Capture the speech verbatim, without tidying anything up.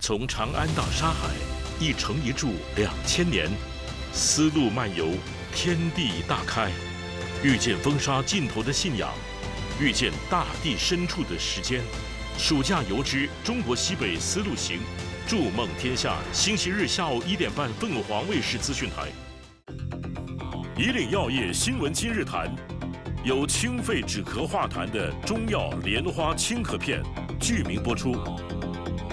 从长安到沙海，一城一柱两千年，丝路漫游，天地大开，遇见风沙尽头的信仰，遇见大地深处的时间。暑假游之中国西北丝路行，筑梦天下。星期日下午一点半，凤凰卫视资讯台。以岭药业新闻今日谈，有清肺止咳化痰的中药莲花清咳片，剧名播出。